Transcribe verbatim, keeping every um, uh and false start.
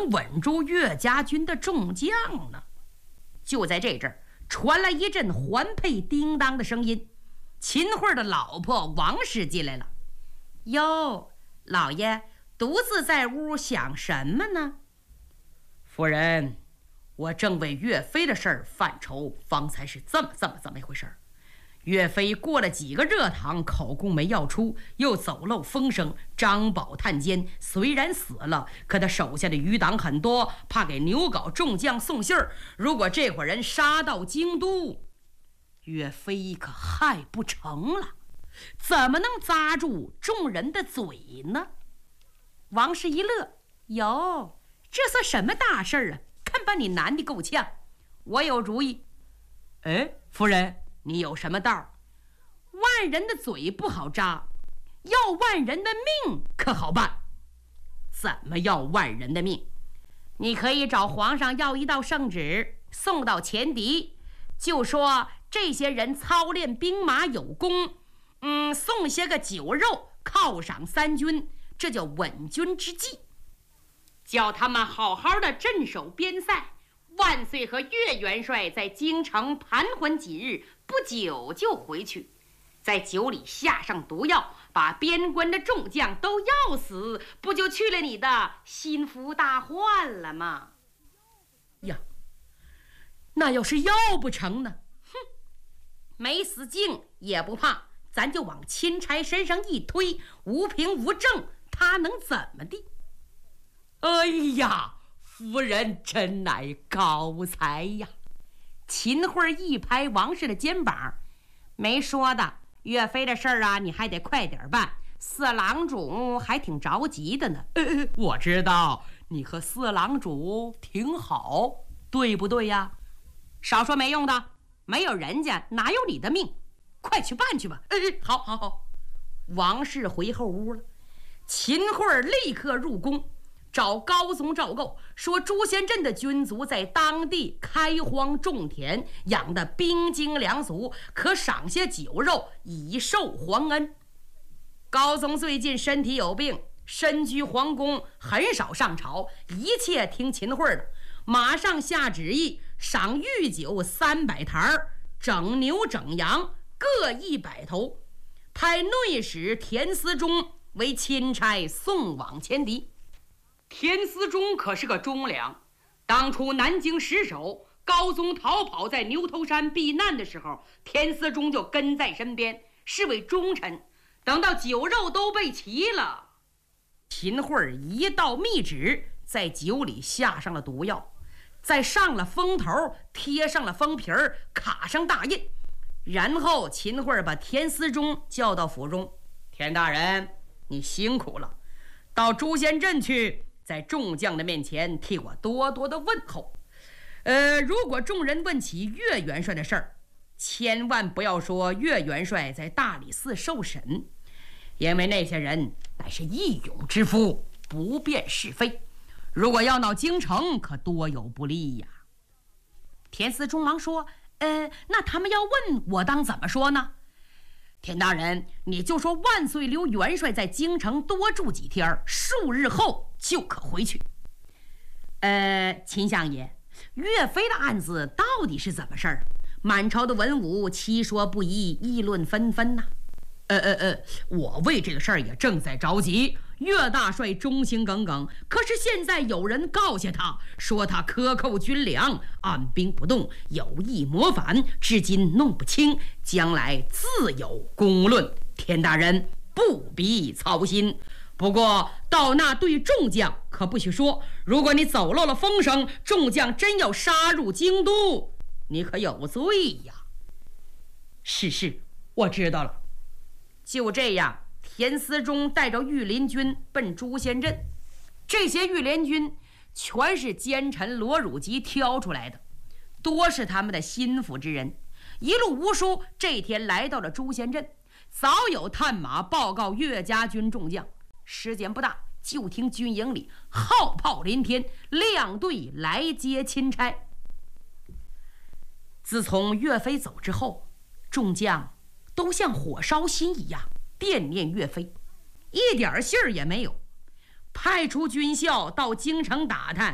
能稳住岳家军的众将呢？就在这阵儿，传来一阵环佩叮当的声音，秦桧的老婆王氏进来了。哟，老爷独自在屋想什么呢？夫人，我正为岳飞的事儿犯愁，方才是这么这么这么一回事儿。岳飞过了几个热堂，口供没要出，又走漏风声，张宝探监虽然死了，可他手下的余党很多，怕给牛皋众将送信儿。如果这伙人杀到京都，岳飞可害不成了，怎么能扎住众人的嘴呢？王氏一乐，哟，这算什么大事儿啊？看把你难得够呛。我有主意。哎，夫人，你有什么道？万人的嘴不好扎，要万人的命可好办。怎么要万人的命？你可以找皇上要一道圣旨，送到前敌，就说这些人操练兵马有功，嗯，送些个酒肉犒赏三军，这叫稳军之计。叫他们好好的镇守边塞，万岁和岳元帅在京城盘桓几日，不久就回去，在酒里下上毒药，把边关的众将都要死，不就去了你的心腹大患了吗？呀，那要是要不成呢？哼，没死净也不怕，咱就往钦差身上一推，无凭无证，他能怎么地？哎呀，夫人真乃高才呀！秦桧一拍王氏的肩膀，没说的，岳飞的事儿啊，你还得快点办。四郎主还挺着急的呢。呃，我知道你和四郎主挺好，对不对呀？少说没用的，没有人家哪有你的命？快去办去吧。哎，好好好。王氏回后屋了，秦桧立刻入宫。找高宗赵构说，朱仙镇的军卒在当地开荒种田，养得兵精粮足，可赏些酒肉以授皇恩。高宗最近身体有病，身居皇宫，很少上朝，一切听秦桧的，马上下旨意，赏御酒三百坛，整牛整羊各一百头，派内史田思忠为钦差送往前敌。田思忠可是个忠良，当初南京失守，高宗逃跑在牛头山避难的时候，田思忠就跟在身边，是位忠臣。等到酒肉都备齐了，秦桧一道密旨，在酒里下上了毒药，再上了封头，贴上了封皮儿，卡上大印，然后秦桧把田思忠叫到府中。田大人，你辛苦了，到朱仙镇去，在众将的面前替我多多的问候。呃，如果众人问起岳元帅的事儿，千万不要说岳元帅在大理寺受审，因为那些人乃是义勇之夫，不辨是非，如果要闹京城，可多有不利呀。田思忠忙说，呃，那他们要问我当怎么说呢？田大人，你就说万岁留元帅在京城多住几天，数日后就可回去。呃，秦相爷，岳飞的案子到底是怎么事儿？满朝的文武七说不一，议论纷纷呐、啊。呃呃呃，我为这个事儿也正在着急。岳大帅忠心耿耿，可是现在有人告下他，说他克扣军粮，按兵不动，有意谋反，至今弄不清，将来自有公论。田大人不必操心。不过到那对众将可不许说，如果你走漏了风声，众将真要杀入京都，你可有罪呀。是是，我知道了。就这样，田思忠带着御林军奔朱仙镇。这些御林军全是奸臣罗汝吉挑出来的，多是他们的心腹之人。一路无书，这天来到了朱仙镇，早有探马报告岳家军众将。时间不大，就听军营里号炮连天，亮队来接钦差。自从岳飞走之后，众将都像火烧心一样惦念岳飞，一点信儿也没有。派出军校到京城打探，